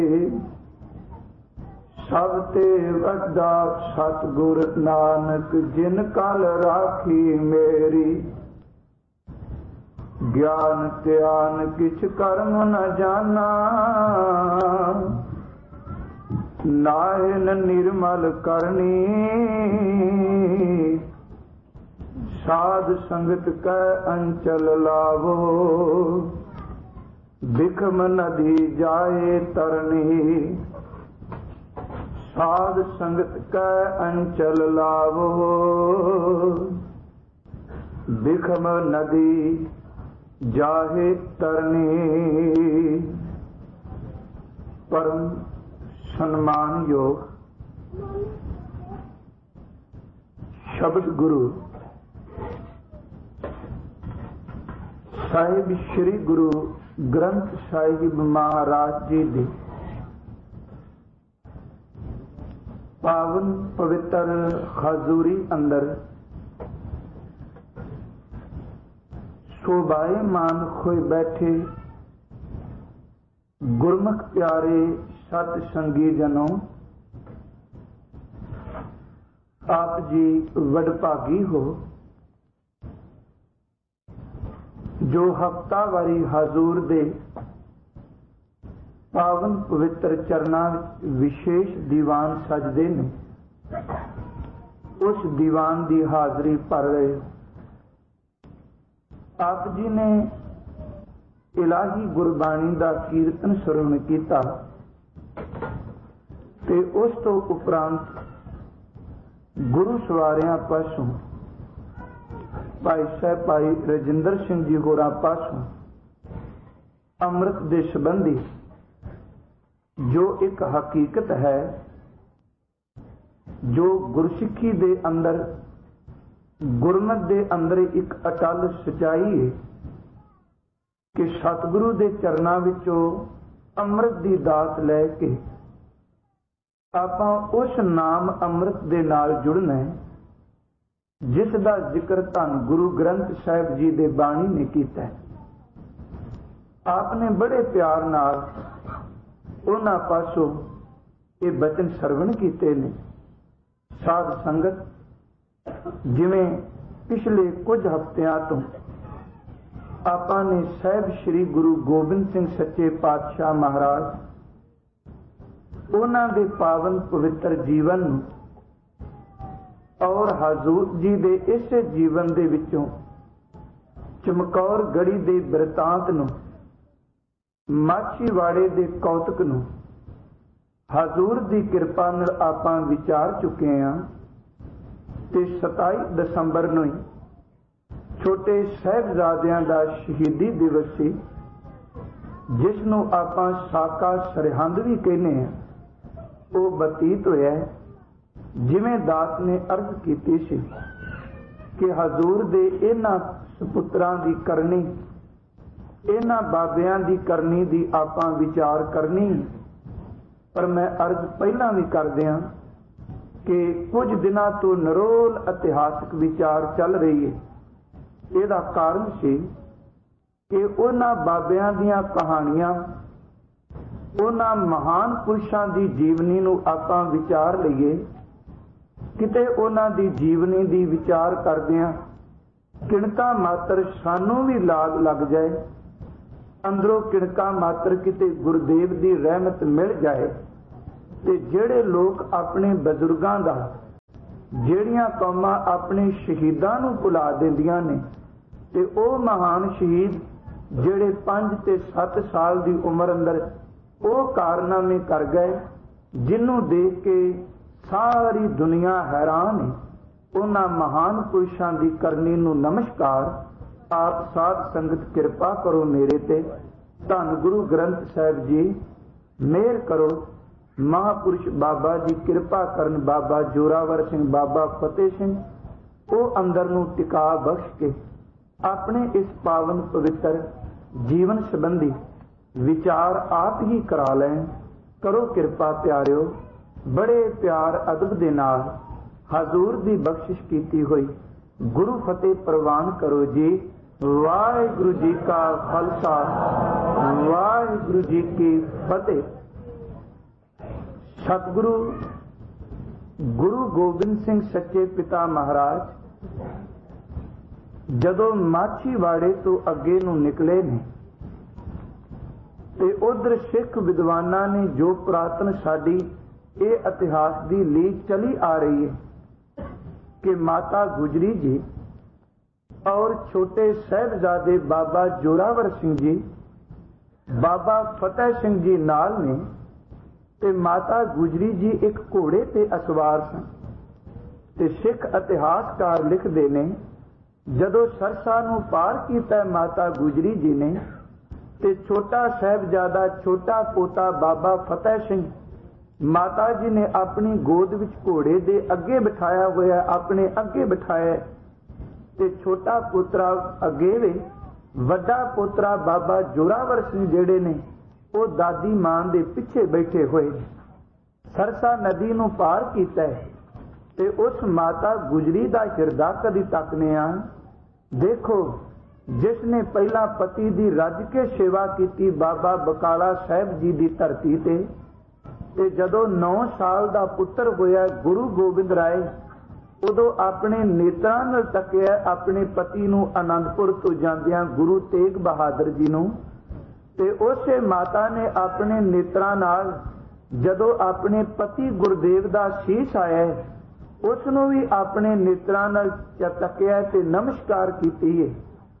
ਸਭ ਤੇ ਵੱਡਾ ਸਤਿਗੁਰ ਨਾਨਕ ਜਿਨ ਕਲ ਰਾਖੀ ਮੇਰੀ। ਗਿਆਨ ਧਿਆਨ ਕਿਛ ਕਰਮ ਨ ਜਾਣਾ, ਨਾਹਿਨ ਨਿਰਮਲ ਕਰਨੀ। ਸਾਧ ਸੰਗਤ ਕੈ ਅੰਚਲ ਲਾਵੋ, ਬਿਖਮ ਨਦੀ ਜਾਏ ਤਰਨੀ। ਸਾਧ ਸੰਗਤ ਕੈ ਅੰਚਲ ਲਾਵੋ, ਬਿਖਮ ਨਦੀ ਜਾਹੇ ਤਰਨੀ। ਪਰਮ ਸਨਮਾਨਯੋਗ ਸ਼ਬਦ ਗੁਰੂ ਸਾਹਿਬ ਸ੍ਰੀ ਗੁਰੂ ਗ੍ਰੰਥ ਸਾਹਿਬ ਮਹਾਰਾਜ ਜੀ ਦੀ ਪਾਵਨ ਪਵਿੱਤਰ ਹਜ਼ੂਰੀ ਅੰਦਰ ਸ਼ੋਭਾਇਮਾਨ ਹੋਏ ਬੈਠੇ ਗੁਰਮੁਖ ਪਿਆਰੇ ਸਤ ਸੰਗੀ ਜਨੋ, ਆਪ ਜੀ ਵਡਭਾਗੀ ਹੋ ਜੋ ਹਫ਼ਤਾਵਾਰੀ ਹਜ਼ੂਰ ਦੇ ਪਾਵਨ ਪਵਿੱਤਰ ਚਰਨਾਂ ਵਿੱਚ ਵਿਸ਼ੇਸ਼ ਦੀਵਾਨ ਸਜਦੇ ਨੇ। ਉਸ ਦੀਵਾਨ ਦੀ ਹਾਜ਼ਰੀ ਭਰ ਰਹੇ ਹੋ। ਆਪ ਜੀ ਨੇ ਇਲਾਹੀ ਗੁਰਬਾਣੀ ਦਾ ਕੀਰਤਨ ਸਰਵਣ ਕੀਤਾ ਤੇ ਉਸ ਤੋਂ ਉਪਰੰਤ ਗੁਰੂ ਸਵਾਰਿਆਂ ਪਾਸੋਂ ਭਾਈ ਸਾਹਿਬ ਭਾਈ ਰਜਿੰਦਰ ਸਿੰਘ ਜੀ ਹੋਰਾਂ ਪਾਸੋਂ ਅੰਮ੍ਰਿਤ ਦੇ ਸੰਬੰਧੀ ਜੋ ਇੱਕ ਹਕੀਕਤ ਹੈ, ਜੋ ਗੁਰਸਿੱਖੀ ਦੇ ਅੰਦਰ ਗੁਰਮਤਿ ਦੇ ਅੰਦਰ ਇੱਕ ਅਟਲ ਸਚਾਈ ਹੈ ਕਿ ਸਤਿਗੁਰੂ ਦੇ ਚਰਨਾਂ ਵਿੱਚੋਂ ਅੰਮ੍ਰਿਤ ਦੀ ਦਾਤ ਲੈ ਕੇ ਆਪਾਂ ਉਸ ਨਾਮ ਅੰਮ੍ਰਿਤ ਦੇ ਨਾਲ ਜੁੜਨਾ ਹੈ ਜਿਸ ਦਾ ਜ਼ਿਕਰ ਧੰਨ ਗੁਰੂ ਗ੍ਰੰਥ ਸਾਹਿਬ ਜੀ ਦੇ ਬਾਣੀ ਨੇ ਕੀਤਾ ਹੈ। ਆਪ ਨੇ ਬੜੇ ਪਿਆਰ ਨਾਲ ਉਹਨਾਂ ਪਾਸੋਂ ਇਹ ਬਚਨ ਸਰਵਣ ਕੀਤੇ ਨੇ। ਸਾਧ ਸੰਗਤ, ਜਿਵੇਂ ਪਿਛਲੇ ਕੁਝ ਹਫ਼ਤਿਆਂ ਤੋਂ ਆਪਾਂ ਨੇ ਸਾਹਿਬ ਸ੍ਰੀ ਗੁਰੂ ਗੋਬਿੰਦ ਸਿੰਘ ਸੱਚੇ ਪਾਤਸ਼ਾਹ ਮਹਾਰਾਜ ਉਹਨਾਂ ਦੇ ਪਾਵਨ ਪਵਿੱਤਰ ਜੀਵਨ ਨੂੰ ਔਰ ਹਜ਼ੂਰ ਜੀ ਦੇ ਇਸੇ ਜੀਵਨ ਦੇ ਵਿੱਚੋਂ ਚਮਕੌਰ ਗੜੀ ਦੇ ਬਿਰਤਾਂਤ ਨੂੰ, ਮਾਛੀਵਾੜੇ ਦੇ ਕੌਤਕ ਨੂੰ ਹਜ਼ੂਰ ਦੀ ਕਿਰਪਾ ਨਾਲ ਆਪਾਂ ਵਿਚਾਰ ਚੁੱਕੇ ਹਾਂ। ਤੇ 27 ਦਸੰਬਰ ਨੂੰ ਹੀ ਛੋਟੇ ਸਾਹਿਬਜ਼ਾਦਿਆਂ ਦਾ ਸ਼ਹੀਦੀ ਦਿਵਸ ਸੀ, ਜਿਸ ਨੂੰ ਆਪਾਂ ਸਾਕਾ ਸਰਹੰਦ ਵੀ ਕਹਿੰਦੇ ਹਾਂ। ਉਹ ਬਤੀਤ ਹੋਇਆ ਜਿਵੇਂ ਦਾਸ ਨੇ ਅਰਜ਼ ਕੀਤੀ ਸੀ ਕਿ ਹਜ਼ੂਰ ਦੇ ਇਹਨਾਂ ਸੁਪੁੱਤਰਾਂ ਦੀ ਕਰਨੀ, ਇਹਨਾਂ ਬਾਬਿਆਂ ਦੀ ਕਰਨੀ ਦੀ ਆਪਾਂ ਵਿਚਾਰ ਕਰਨੀ। ਪਰ ਮੈਂ ਅਰਜ਼ ਪਹਿਲਾਂ ਵੀ ਕਰਦਿਆਂ ਕਿ ਕੁਝ ਦਿਨਾਂ ਤੋਂ ਨਿਰੋਲ ਇਤਿਹਾਸਕ ਵਿਚਾਰ ਚੱਲ ਰਹੀ ਹੈ। ਇਹਦਾ ਕਾਰਨ ਸੀ ਕਿ ਉਹਨਾਂ ਬਾਬਿਆਂ ਦੀਆਂ ਕਹਾਣੀਆਂ, ਉਹਨਾਂ ਮਹਾਨ ਪੁਰਸ਼ਾਂ ਦੀ ਜੀਵਨੀ ਨੂੰ ਆਪਾਂ ਵਿਚਾਰ ਲਈਏ। ਕਿਤੇ ਉਹਨਾਂ ਦੀ ਜੀਵਨੀ ਦੀ ਵਿਚਾਰ ਕਰਦਿਆਂ ਕਿਣਕਾ ਮਾਤਰ ਸਾਨੂੰ ਵੀ ਲਾਗ ਲੱਗ ਜਾਏ, ਅੰਦਰੋਂ ਕਿਣਕਾ ਮਾਤਰ ਕਿਤੇ ਗੁਰਦੇਵ ਦੀ ਰਹਿਮਤ ਮਿਲ ਜਾਏ ਤੇ ਜਿਹੜੇ ਲੋਕ ਆਪਣੇ ਬਜ਼ੁਰਗਾਂ ਦਾ, ਜਿਹੜੀਆਂ ਕੌਮਾਂ ਆਪਣੇ ਸ਼ਹੀਦਾਂ ਨੂੰ ਭੁਲਾ ਦਿੰਦੀਆਂ ਨੇ ਤੇ ਉਹ ਮਹਾਨ ਸ਼ਹੀਦ ਜਿਹੜੇ 5 ਤੇ 7 ਸਾਲ ਦੀ ਉਮਰ ਅੰਦਰ ਉਹ ਕਾਰਨਾਮੇ ਕਰ ਗਏ, ਜਿਹਨੂੰ ਦੇਖ ਕੇ ਸਾਰੀ ਦੁਨੀਆ ਹੈਰਾਨ ਹੈ, ਉਹਨਾਂ ਮਹਾਨ ਪੁਰਸ਼ਾਂ ਦੀ ਕਰਨੀ ਨੂੰ ਨਮਸਕਾਰ। ਆਪ ਸਾਧ ਸੰਗਤ ਕਿਰਪਾ ਕਰੋ ਮੇਰੇ ਤੇ, ਧੰਨ ਗੁਰੂ ਗ੍ਰੰਥ ਸਾਹਿਬ ਜੀ ਮਿਹਰ ਕਰੋ। ਮਹਾਂਪੁਰਸ਼ ਬਾਬਾ ਜੀ ਕਿਰਪਾ ਕਰਨ, ਬਾਬਾ ਜੋਰਾਵਰ ਸਿੰਘ, ਬਾਬਾ ਫਤਿਹ ਸਿੰਘ, ਉਹ ਅੰਦਰ ਨੂੰ ਟਿਕਾ ਬਖਸ਼ ਕੇ ਆਪਣੇ ਇਸ ਪਾਵਨ ਪਵਿੱਤਰ ਜੀਵਨ ਸੰਬੰਧੀ ਵਿਚਾਰ ਆਪ ਹੀ ਕਰਾ ਲੈਣ। ਕਰੋ ਕਿਰਪਾ ਪਿਆਰਿਓ। ਬੜੇ ਪਿਆਰ ਅਦਬ ਦੇ ਨਾਲ ਹਜ਼ੂਰ ਦੀ ਬਖਸ਼ਿਸ਼ ਕੀਤੀ ਹੋਈ ਗੁਰੂ ਫਤਿਹ ਪ੍ਰਵਾਨ ਕਰੋ ਜੀ। ਵਾਹਿਗੁਰੂ ਜੀ ਕਾ ਖਾਲਸਾ, ਵਾਹਿਗੁਰੂ ਜੀ ਕੀ ਫਤਿਹ। सतगुरु गुरु गोबिंद सिंह सच्चे पिता महाराज जदों माछीवाड़े तो अगे नूं निकले ने ते उधर सिख विद्वानां ने जो पुरातन साडी ये इतिहास की लीक चली आ रही है कि माता गुजरी जी और छोटे साहिबजादे बाबा जोरावर सिंह जी बाबा फतेह सिंह जी नाल ने ते माता गुजरी जी एक घोड़े ते असवार सन ते सिख इतिहासकार लिखते ने जदों सरसा नूं पार कीता माता गुजरी जी ने ते छोटा साहिबजादा छोटा पोता बाबा फतेह सिंह माता जी ने अपनी गोद विच घोड़े दे अगे बिठाया होया अपने अगे बिठाया ते छोटा पुत्रा अगे वे वड्डा पुत्रा बाबा जोरावर सिंह जेड़े ने वो दादी मां दे पिछे बैठे हुए सरसा नदी नूं पार कीता ते उस माता गुजरी दा हिरदा कदी तकने आ देखो जिसने पहला पति दी रज के सेवा की बाबा बकाला साहब जी दी धरती ते जदों 9 साल दा पुत्र होया गुरु गोबिंद राय उदों अपने नेत्रां नाल तकिया अपने पति नूं आनंदपुर तो जांदियां गुरु तेग बहादुर जी नूं ते उसे माता ने अपने नेत्रां नाल जदों अपने पति गुरदेव दा शीश आया उसनूं भी अपने नेत्रां नाल तकिया ते नमस्कार कीती है।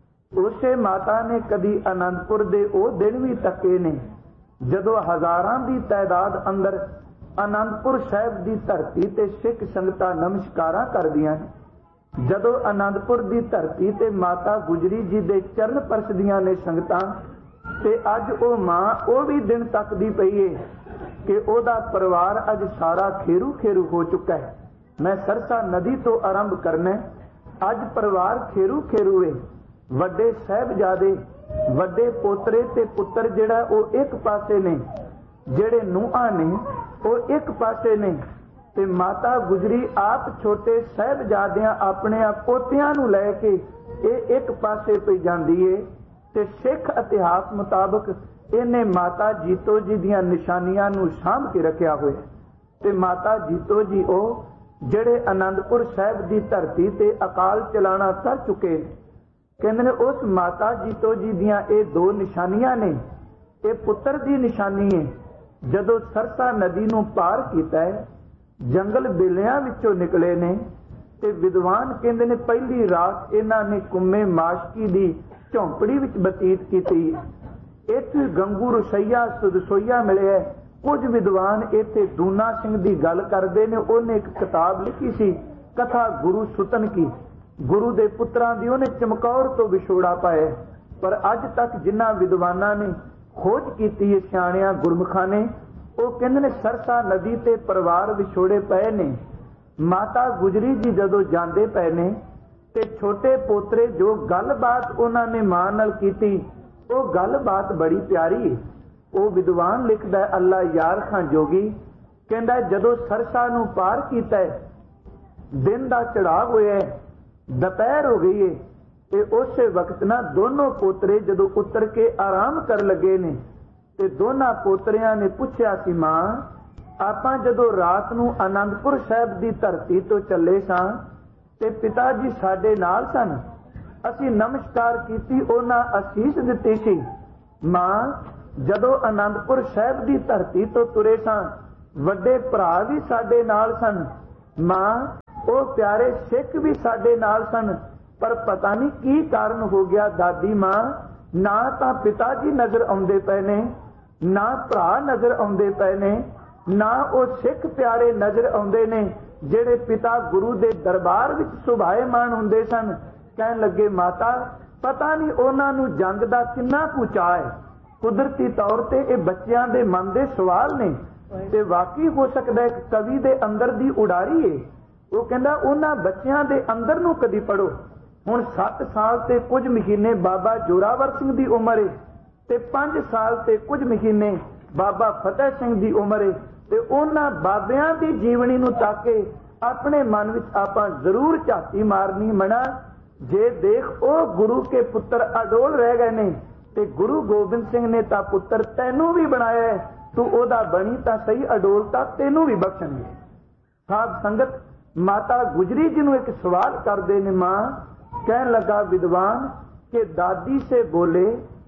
उसे माता ने कदी आनंदपुर दे ओ दिन भी तके ने जदों हजारां दी तादाद अंदर आनंदपुर साहिब दी धरती ते सिख संगतां नमस्कारां करदियां ने जदों आनंदपुर दी धरती ते माता गुजरी जी दे चरण परसदियां ने संगतां ते अज ओ मां ओ भी दिन तकदी पई है कि ओदा परिवार अज सारा खेरू खेरू हो चुका है। मैं सरसा नदी तो आरंभ करना अज परिवार खेरू खेरू है वड्डे साहिबजादे वड्डे पोतरे ते पुत्र जिहड़ा ओ एक पासे ने जिहड़े नूहां ने ओ एक पासे ने ते माता गुजरी आप छोटे साहिबजादियां अपने पोतियां नूं लैके ये एक पासे पई जांदी है ते सिख इतिहास मुताबक इन्हें माता जीतो जी दियां निशानियां नूं साਂਭ के रखिया होया ते माता जीतो जी ओ जिहड़े आनंदपुर साहिब दी धरती ते अकाल चलाना कर चुके कहंदे ने उस माता जीतो जी दियां ये 2 निशानियां ने ये पुत्र दी निशानी है जदों सरसा नदी नूं पार कीता है जंगल बेलियां विचों निकले ने ते विद्वान कहंदे ने पहली रात इन्हां ने कुम्मे माशकी दी झोंपड़ी विच बतीत कीती इत्थे गंगू रसोईया सुदसोईया मिले कुछ विद्वान इत्थे दूना सिंह दी गल करदे ने उन्हें एक किताब लिखी सी कथा गुरु सुतन की गुरु दे पुत्रां दी उन्हें चमकौर तो विछोड़ा पाया पर अज तक जिन्हां विद्वानां ने खोज कीती है सियाणियां गुरमुखां ने वो कहंदे ने सरसा नदी ते परिवार विछोड़े पए ने माता गुजरी जी जदों जांदे पए ने ते छोटे पोतरे जो गलबात उन्हां ने मां नाल कीती वो गलबात बड़ी प्यारी है। वो विद्वान लिखदा अल्लाह यार खां जोगी कहंदा जदों सरसा नूं पार कीता दिन दा चढ़ाव होया दोपहर हो गई है ते उस वक्त ना दोनों पोतरे जदों उतर के आराम कर लगे ने ते दोनों पोतरियां ने पूछया सी मां आपां जदों रात नूं आनंदपुर साहिब दी धरती तो चले सां ते पिता जी साडे नाल सन असीं नमस्कार कीती उन्हां असीस दित्ती सी मां जदों आनंदपुर साहिब दी धरती तो तुरे सां वड्डे भरा भी साडे नाल सन मां ओ प्यारे सिख भी साडे नाल सन पर पता नहीं की कारण हो गया दादी मां ना तां पिता जी नजर आउंदे पए ने ना भरा नजर आउंदे पए ने ना ओ सिख प्यारे नजर आउंदे ने जिहड़े पिता गुरु दे दरबार विच सुभाएमान हुंदे सन। कहण लगे माता पता नहीं उन्हां नूं जंग दा किन्ना कुछ चाह है कुदरती तौर ते ये बच्चों के मन के सवाल ने ते वाकई हो सकता है कवि दे अंदर दी उड़ारी है वो कहंदा उन्हां बच्चों के अंदर नूं कदी पढ़ो हुण 7 साल ते कुछ महीने बाबा जोरावर सिंह की उम्र है ते 5 साल ते कुछ महीने बाबा फतेह सिंह की उम्र है ते उन्हां बाबियां की जीवनी नूं ताके अपने मन विच आपां जरूर झाती मारनी मना जे देख ओ गुरु के पुत्र अडोल रह गए ने ते गुरु गोबिंद सिंह ने ता पुत्र तैनू भी बनाया है तू ओदा बनी तां सही अडोलता तेनू भी बख्शणगे। साध संगत माता गुजरी जी नूं एक सवाल करदे ने मां, कहन लगा विद्वान कि दादी से बोले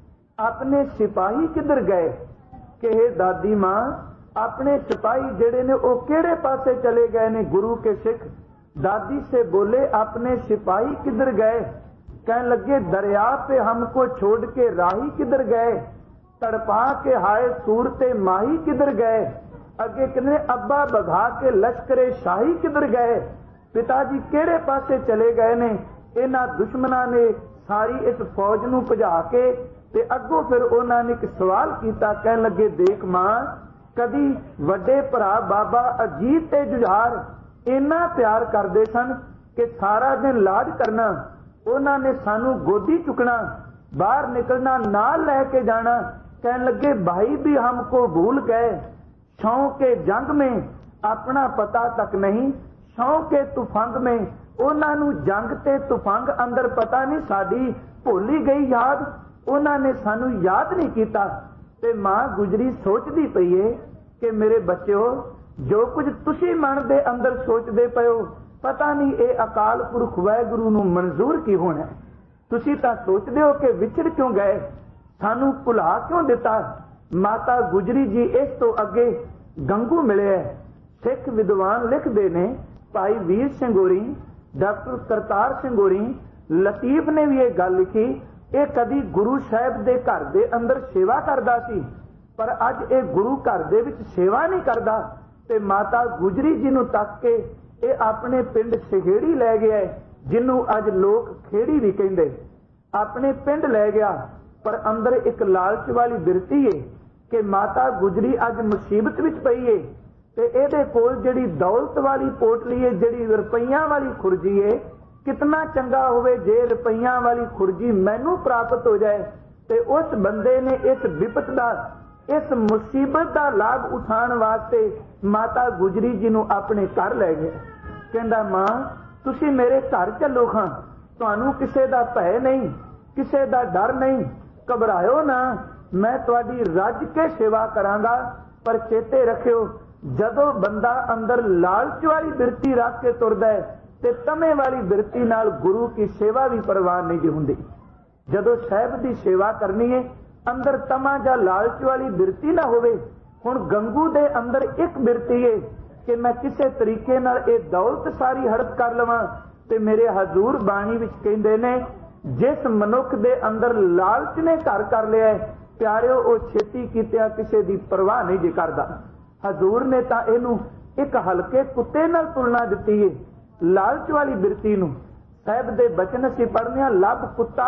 अपने सिपाही किधर गए? कि हे दादी मां अपने सिपाही जेड़े ने ओ केड़े पासे चले गए ने गुरु के सिख? दादी से बोले अपने सिपाही किधर गए? कहने लगे दरिया पे हमको छोड़ के राही किधर गए? तड़पा के हाय सूरते माही किधर गए? अगे कहने अब्बा बघा के लश्करे शाही किधर गए? पिताजी केड़े पासे चले गए ने? इन्हां दुश्मनां ने सारी इस फौज नूं भजा के ते अगों फिर उन्हां ने एक सवाल कीता। कहन लगे देख मां, कदी वड्डे भरा बाबा अजीत ते जुझार इन्ना प्यार करते सन कि सारा दिन लाड करना, उन्होंने सानू गोदी चुकना, बाहर निकलना, नाल लेके जाना। कहने लगे भाई भी हमको भूल गए, शौं के जंग में अपना पता तक नहीं, शौं के तुफंग में उन्होंने जंग ते तुफंग अंदर पता नहीं, साड़ी भुली गई याद, उन्होंने सानू याद नहीं किया। ते मां गुजरी सोचती पई है कि मेरे बच्चों जो कुछ तुसी मन दे अंदर सोचते पे हो पता नहीं ये अकाल पुरख वाहिगुरू नूं मंजूर की होना। तुसी तां सोचते हो कि विछड़ क्यों गए, सानू भुला क्यों दिता। माता गुजरी जी इस तो अगे गंगू मिले है। सिख विद्वान लिखते ने, भाई वीर सिंह होरी, डॉक्टर करतार सिंह होरी, लतीफ ने भी ये गल लिखी, ये कदी गुरु साहब दे घर दे अंदर सेवा करदा सी, पर अज ये गुरु घर दे विच सेवा नहीं करदा। ते माता गुजरी जी नूं तक के ये अपने पिंड सहेड़ी लै गया, जिन्हों अज लोग खेड़ी भी कहंदे, अपने पिंड लै गया। पर अंदर एक लालच वाली बिरती है कि माता गुजरी अज मुसीबत विच पई है ते इहदे कोल जिहड़ी दौलत वाली पोटली है, जिहड़ी रुपइयां वाली खुरजी है, कितना चंगा होवे जे रुपइयां वाली खुरजी मैनू प्राप्त हो जाए। ते उस बंदे ने इस विपत दा, इस मुसीबत का लाभ उठाने वास्ते माता गुजरी जी नूं अपने घर लै गए। कहंदा मां तुसी मेरे घर चलो खां, तुहानू किसे दा भय नहीं, किसे दा डर नहीं, घबराओ ना, मैं तुहाडी रज के सेवा करांगा। पर चेते रखियो जदों बंदा अंदर लालच वाली बिरती रख के तुरदा है ते तमे वाली बिरती नाल गुरु की सेवा भी परवान नहीं जी हुंदी। जदों साहिब दी सेवा करनी है अंदर तमा जा लालच वाली बिरती ना होवे। हुण गंगू दे अंदर एक बिरती है कि मैं किसे तरीके नाल ये दौलत सारी हड़प कर लवां। ते मेरे हजूर बाणी विच कहंदे ने, जिस मनुख दे अंदर लालच ने घर कर लिया है प्यारिओ, वो छेती कीतिया किसे दी परवाह नहीं जी करदा। हजूर ने तां इहनूं एक हल्के कुत्ते नाल तुलना दित्ती है, लालच वाली बिरती नूं। साहिब दे बचन असीं पढ़ने, लब कुत्ता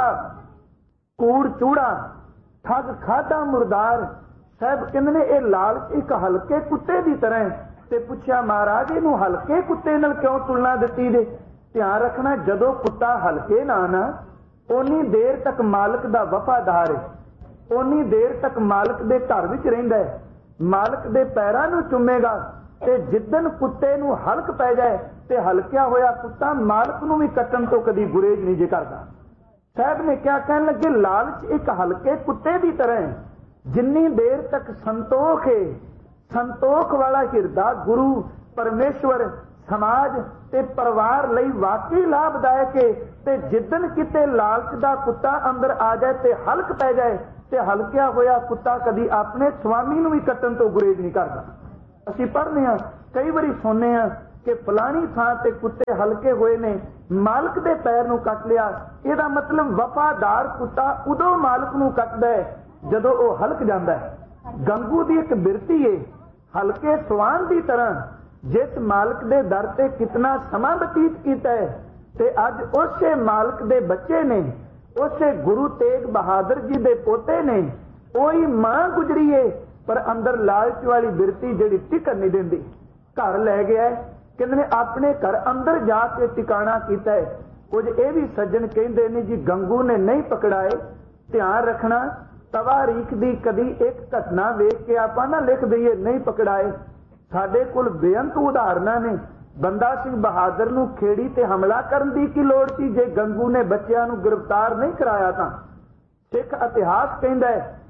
कूड़ चूड़ा ठग खादा मुरदार। साहब कहंदे ने ये लालच एक हल्के कुत्ते की तरह। ते पुछया महाराज इनू हल्के कुत्ते नाल क्यों तुलना दित्ती जे? ध्यान रखना जदों कुत्ता हल्के ना ओनी देर तक मालक दा वफादार है, ओनी देर तक मालक दे घर विच रहिंदा है, मालक दे पैरां नूं चुमेगा। ते जिद्दन कुत्ते नूं हल्क पै जाए ते हल्किया होया कुत्ता मालक नूं भी कट्टण तो कदी गुरेज नहीं जे करदा। साहब ने क्या कहने लगे, लालच एक हल्के कुत्ते की तरह है, जिन्नी देर तक संतोख है, संतोख वाला हिरदा गुरु परमेश्वर समाज ते परिवार लई वाकई लाभदायक है। ते जिद्दन किते लालच दा कुत्ता अंदर आ जाए ते हल्क पै जाए ते हल्किया होया कुत्ता कदी अपने स्वामी नूं भी कट्टण तो गुरेज नहीं करदा। असीं पढ़ने हां, कई बारी सुनने हां कि फलानी थां ते कुत्ते हल्के होए ने, मालक दे पैर नूं कट लिया। इहदा मतलब वफादार कुत्ता उदों मालक नूं कटदा है जदों ओह हल्क जांदा है। गंगू दी एक बिरती है, हल्के सवान की तरह जिस मालक दे दर ते कितना समा बतीत कीता है ते अज उसे मालक दे बच्चे ने, उसे गुरु तेग बहादुर जी दे पोते ने, ओही मां गुजरी है पर अंदर लालच वाली बिरती जिहड़ी टिकण नहीं देंदी, घर लै गया है। कहंदे ने अपने घर अंदर जाके टिकाणा कीता है। कुछ ये भी सज्जन कहंदे ने जी गंगू ने नहीं पकड़ाए। ध्यान रखना, तवारीख दी कदी एक घटना वेख के आपां ना लिख दईए नहीं पकड़ाए। साडे कोल बेअंत उदाहरणां ने। बंदा सिंह बहादुर नूं खेड़ी ते हमला करन दी की लोड़ सी जे गंगू ने बच्चिआं नूं गिरफ्तार नहीं कराया तां। सिख इतिहास कहंदा है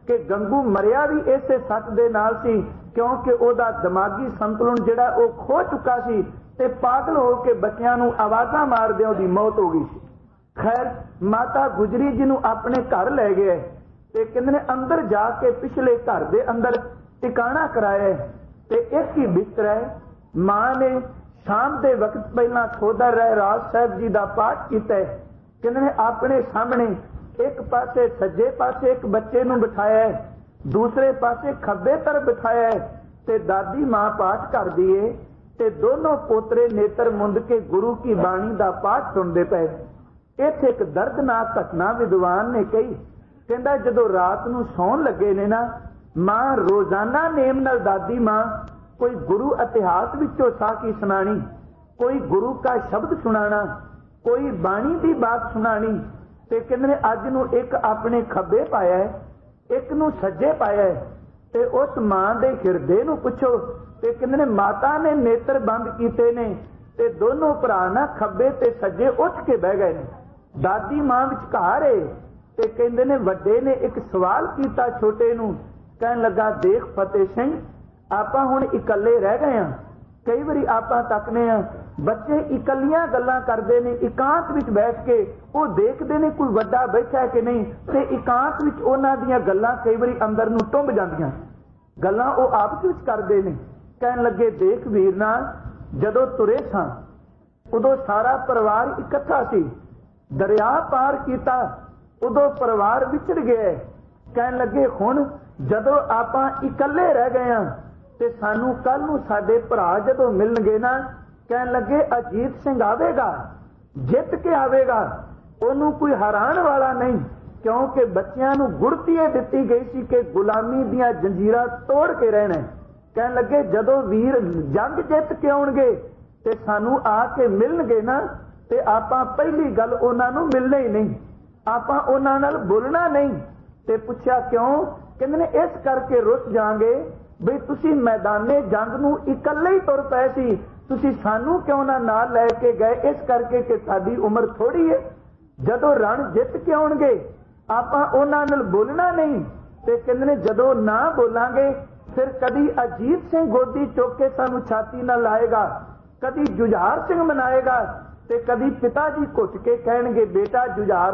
कि गंगू मरिया भी इसे सच दे नाल सी, क्योंकि ओदा दिमागी संतुलन जिहड़ा वो खो चुका सी ते पागल हो के बच्चों नूं आवाज़ां मारदे ओदी मौत हो गई सी। खैर माता गुजरी जी नूं अपने घर लै गए ते कहंदे ने अंदर जाके पिछले घर दे अंदर टिकाणा कराया ते एक ही बिस्तर है। मां ने शाम के वक्त पहला खोदर रहराज साहब जी का पाठ किया। कहंदे ने अपने सामने एक पासे सज्जे पासे एक बच्चे नूं बिठाया है, दूसरे पासे खब्बे तरफ बिठाया है ते दादी मां पाठ कर दी है ते दोनों पोतरे नेत्र मुंद के गुरु की बाणी का पाठ सुनते पे। इत्थे एक दर्दनाक घटना विद्वान ने कही, कहंदा जदों रात नूं सौण लगे ने ना, मां रोजाना नेम नाल दादी मां कोई गुरु इतिहास विचों साखी सुनानी, कोई गुरु का शब्द सुनाना, कोई बाणी की बात सुनानी। ते कहंदे ने अज नूं एक अपने खब्बे पाया है, एक नूं सज्जे पाया है ते उस मां दे हिरदे नूं पुछो ते कहंदे ने माता ने नेत्र बंद कीते ने ते दोनों भरा ना खब्बे ते सज्जे उठ के बह गए ने। दादी मां विचकार है ते कहंदे ने वड्डे ने एक सवाल कीता छोटे नूं, कहन लगा देख फतेह सिंह, आपां हुण इकल्ले रह गए हां। कई बारी आपां तकने आ बच्चे इकल्लियां गल्लां करदे ने, एकांत विच बैठ के वो देखदे ने कोई वड्डा बैठा है कि नहीं, ते एकांत विच उन्हां दीयां गल्लां कई बारी अंदर नूं टुंब जांदियां, गल्लां वो आपस विच करदे ने। कहन लगे देख वीर ना, जदों तुरे सां उदों सारा परिवार इकट्ठा सी, दरिया पार कीता उदों परिवार विछड़ गया। कहन लगे हुण जदों आपां इकल्ले रह गए हां ते सानू कल नूं साडे भरा जदों मिलणगे ना, कहन लगे अजीत सिंह आवेगा, जित के आवेगा, ओनू कोई हराण वाला नहीं, क्योंकि बच्चियां नूं गुरती दित्ती गई सी कि गुलामी दीयां जंजीरां तोड़ के रहना। कहन लगे जदों वीर जंग जित के आउणगे ते सानू आके मिलणगे ना, ते आपां पहली गल उन्हां नूं मिलना ही नहीं, आपां उन्हां नाल बोलना नहीं। ते पुछया क्यों? कहंदे ने इस करके रुस जांगे बई तुसी मैदाने जंग नूं इकल्ले ही तुर पए सी, तुसी सानू क्यों ना नाल लै के गए, इस करके कि साडी उम्र थोड़ी है। जदों रण जित के आउणगे आपां उन्हां नाल बोलना नहीं। ते कहंदे ने जदों ना बोलांगे फिर कदी अजीत सिंह गोदी चुक के सानू छाती नाल लाएगा, कदी जुझार सिंह मनाएगा ते कदी पिता जी घुट के कहणगे बेटा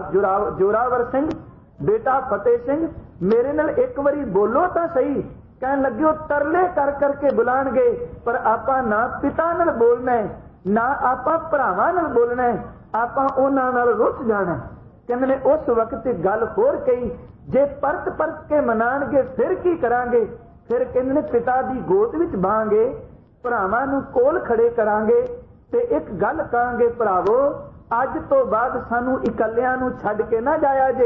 जोरावर सिंह, बेटा फतेह सिंह, मेरे नाल एक बारी बोलो तां सही। कहन लगे वो तरले कर करके बुलाणगे, पर आपां ना पिता नाल बोलना है, ना आपां भरावां नाल बोलना है, आपां उन्हां नाल रुस जाना। कहंदे ने उस वक्त गल होर कही, जे परत परत के मनाणगे फिर की करांगे? फिर कहंदे ने पिता दी गोद विच बाहांगे, भरावां नूं कोल खड़े करांगे ते एक गल कहांगे, भरावो अज तो बाद सानू इकल्लियां नूं छड्ड के ना जाया जे,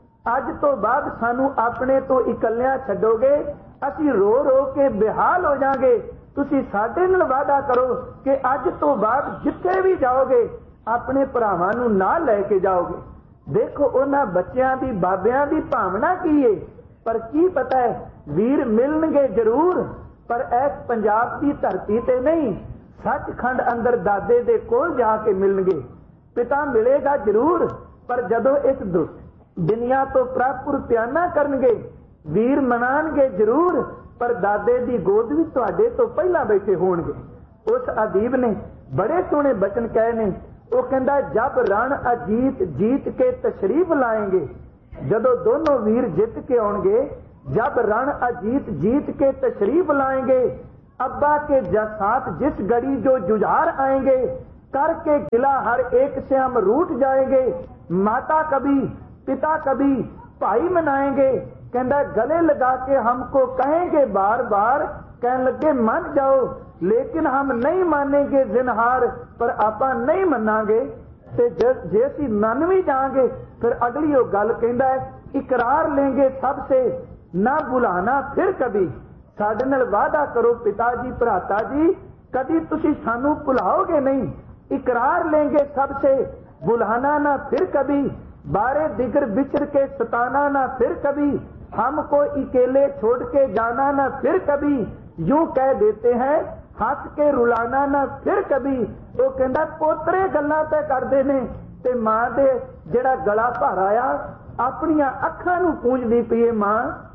अज तो बाद सानू अपने तो इकल्लियां छड्डोगे, असीं रो रो के बेहाल हो जाएंगे। तुसीं साडे नाल वादा करो कि अज तो बाद जिथे भी जाओगे अपने भरावां नूं नाल लै के जाओगे। देखो उन्हां बच्चियां दी बाबियां दी भावना की है, पर की पता है वीर मिलणगे जरूर, पर इस पंजाब की धरती ते नहीं, सचखंड अंदर दादे दे कोल जाके मिलणगे। पिता मिलेगा जरूर, पर जदों इस दुनिया तो प्रापुर प्याना करनगे, वीर मनाणगे जरूर, पर दादे दी गोद भी तुहाडे तो पहला बैठे होणगे। उस अदीब ने बड़े सोहने बचन कहे ने, वो कहंदा जब रण अजीत जीत के तशरीफ लाएंगे, जदों दोनों वीर जित के आउणगे, जब रण अजीत जीत के तशरीफ लाएंगे, अब्बा के साथ जिस गड़ी जो जुझार आएंगे, करके गिला हर एक से हम रूठ जाएंगे, माता कभी पिता कभी भाई मनाएंगे। कहंदा गले लगा के हमको कहेंगे बार बार, कहने लगे मान जाओ, लेकिन हम नहीं मानेंगे जिनहार, पर आपां नहीं मनांगे। ते जे असीं मन भी जाएंगे फिर अगली वो गल कहंदा है, इकरार लेंगे सबसे ना भुलाना फिर कभी। साडे नाल वादा करो पिता जी भराता जी, कभी तुसीं सानू भुलाओगे नहीं। इकरार लेंगे सबसे भुलाना ना फिर कभी, बारे दिगर बिछड़ के सताना ना फिर कभी, हमको अकेले छोड़ के जाना ना फिर कभी, यूं कह देते हैं हंस के रुलाना ना फिर कभी। वो कहंदा पोतरे गल्लां ते करदे ने ते मां दे जेड़ा गला भर आया अपनियां अखां नूं पूंजदी पई है, मां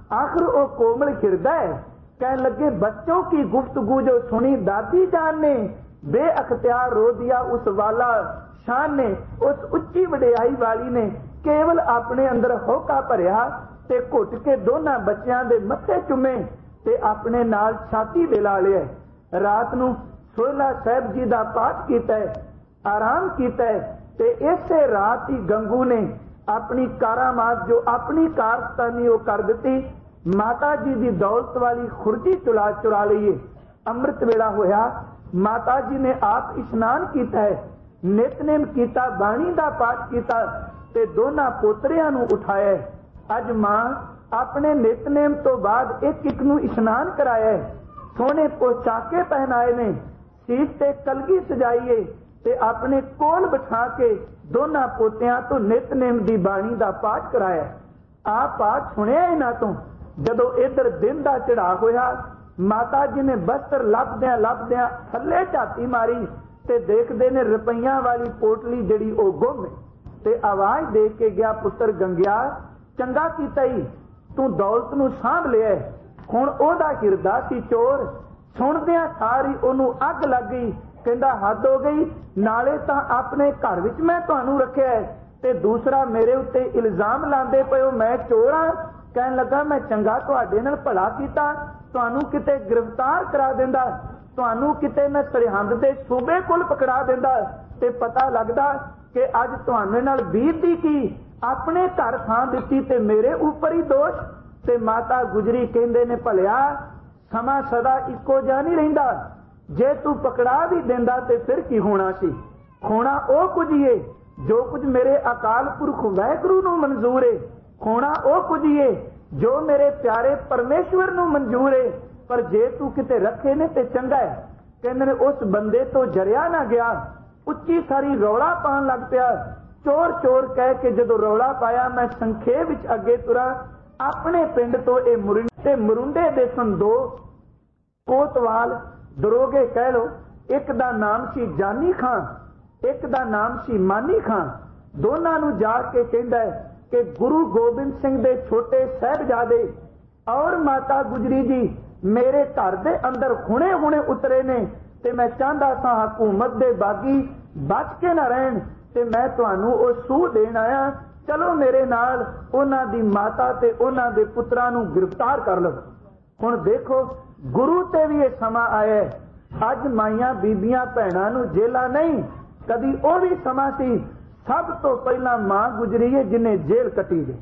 आखिर वो कोमल हिरदय कहने लगे, बच्चों की गुफ्तगू जो सुनी दादी जान ने, बेअख्तियार रो दिया उस वाला शान ने। उस उच्ची वडियाई वाली ने केवल अपने अंदर होका भरिया ते घुट के दोनों बच्चों के मत्थे चुमे ते अपने नाल छाती दे ला लिया। रात नूं सोहला साहिब जी का पाठ किया, आराम किया ते इसे रात ही गंगू ने अपनी कारामात जो अपनी कारस्तानी वो कर दी। माता जी की दौलत वाली खुरजी चुरा लीए। अमृत वेला होया, माता जी ने आप इशनान किया है, नितनेम किया, बाणी का पाठ किया ते दोनों पोतरियां नूं उठाया। अज मां अपने नितनेम तो बाद एक एक नूं इशनान कराया, सोने पोशाके पहनाए ने, सीट ते कलगी सजाईए ते अपने कोल बिठा के दोनों पोतियां तो नितनेम की बाणी का पाठ कराया। आ पाठ सुनिया इन्हां तो जदों इधर दिन का चढ़ा होया, माता जी ने बस्तर लभद्या थले झाती मारी ते देखते ने रुपईया वाली पोटली जड़ी ओ गुम ते आवाज दे के गया, पुत्र गंगिया चंगा कीता ही, तू दौलत नूं सांभ लिया, हुण ओदा हिरदा सी चोर। सुणदियां सारी ओनू अग लग गई, कहंदा हद हो गई, नाले तां अपने घर विच मैं तुहानू रखिया है ते दूसरा मेरे उत्ते इल्जाम लांदे पए मैं चोर हां। कहन लगा मैं चंगा तुहाडे नाल भला कीता, तुहानू किते गिरफ्तार करा दिंदा, तुहानू किते मैं सरहंद दे सूबे कोल पकड़ा दिंदा ते पता लगदा कि अज तुहाडे नाल बीतदी की, अपने घर थां दित्ती ते मेरे उपर ही दोष। ते माता गुजरी कहंदे ने भलिया समा सदा इक्को जिहा नहीं रहिंदा, जे तू पकड़ा भी दिंदा ते फिर की होना सी। खोना ओ कुछ ही है जो कुछ मेरे अकाल पुरख वाहिगुरू नूं मंजूर है, खोना ओ कुछ ही है जो मेरे प्यारे परमेश्वर नूं मंजूर है, पर जे तू किते रखे ने ते चंगा है। कहंदे ने उस बंदे तो जरिया ना गया, उच्ची सारी रौला पान लग पिया। चोर चोर कह के जदों रौला पाया, मैं संखेप विच अगे तुरा। अपने पिंड तो ये मुरुंडे दे सन दो कोतवाल दरोगे कह लो, एक दा नाम सी जानी खां, एक दा नाम सी मानी खां। दोनों नूं जाके कहंदा है कि गुरु गोबिंद सिंह दे छोटे साहिबजादे और माता गुजरी जी मेरे घर दे अंदर हुणे हुणे उतरे ने ते मैं चाहता सा हुकूमत दे बागी बच के ना रहन ते मैं तुहानू ओ सूह देण आया, चलो मेरे नाल उन्हां दी माता ते उन्हां दे पुत्रां नू गिरफ्तार कर लो। हुण देखो गुरु ते भी ये समा आया, अज माइयां बीबियां भैणां नू जेला नहीं, कदी ओ भी समा सी। सब तो पहला मां गुजरी है जिन्हें जेल कटी है,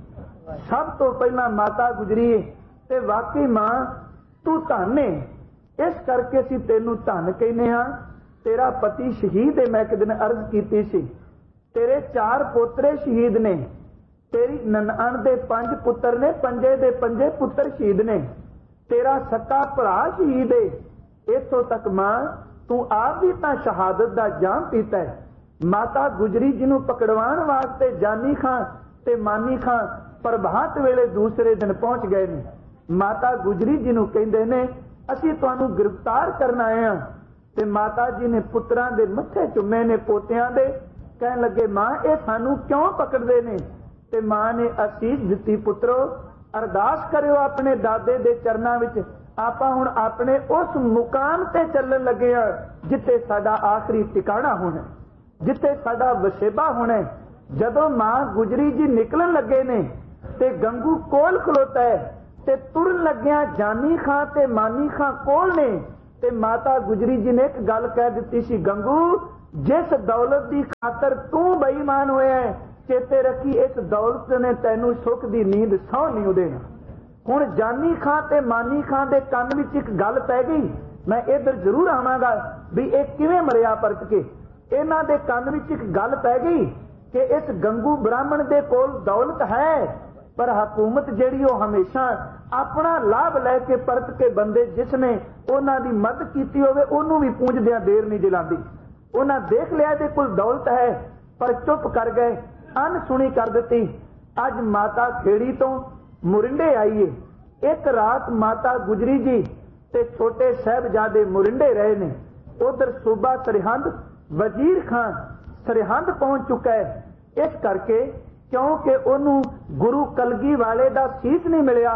सब तो पहला माता गुजरी है ते वाकई मां तू धन है, इस करके असीं तेनू धन कहने हाँ। तेरा पति शहीद है, मैं एक दिन अर्ज की सी, तेरे 4 पोतरे शहीद ने, तेरी ननाण दे 5 पुत्र ने, पंजे दे पंजे पुत्र शहीद ने, तेरा सक्का भरा शहीद है। इथों तक मां तू आप भी तां शहादत दा जाम पीता है। माता गुजरी जिन्हों पकड़वाण वास्ते जानी खां ते मानी खां प्रभात वेले दूसरे दिन पहुंच गए ने। माता गुजरी जिन्हों कहंदे ने असीं तुहानू गिरफ्तार करना आए हां ते माता जी ने पुत्रां दे मत्थे चुमे ने पोतियां दे, कहन लगे मां ये सानू क्यों पकड़दे ने? ते मां ने असीस दित्ती, पुत्रो अरदास करियो अपने दादे दे चरनां विच, आपां हुण अपने उस मुकाम ते चलण लगे हां जिथे साडा आखिरी ठिकाना होना, जिथे साडा वसेबा होना। जदों मां गुजरी जी निकलन लगे ने ते गंगू कोल खलोता है ते तुरन लग्या जानी खां ते मानी खां कोल ने ते माता गुजरी जी ने एक गल कह दी सी, गंगू जिस दौलत की खातर तू बेईमान होया है, चेते रखी इस दौलत ने तैनू सुख की नींद सौ नहीं देना। हुण जानी खां ते मानी खां दे कंन विच एक गल पै गई, मैं इधर जरूर आवांगा भी एक किवें मरिया परत के। इन्हां दे कंन विच एक गल पै गई कि इस गंगू ब्राह्मण दे कोल दौलत है, पर हुकूमत जिहड़ी ओ हमेशा अपना लाभ लैके परत के बंदे जिसने उन्हां दी मदद कीती होवे उहनूं भी पूंजदियां देर नहीं जलांदी। उन्हां देख लिया इहदे कोल दौलत है पर चुप कर गए, अनसुनी कर दित्ती। अज माता खेड़ी तो मुरिंडे आई है। एक रात माता गुजरी जी ते छोटे साहिबजादे मुरिंडे रहे ने। उधर सूबा सरहंद वजीर खां सरहंद पहुंच चुका है, इस करके क्योंकि उन्होंने गुरु कलगी वाले दा सीस नहीं मिलिया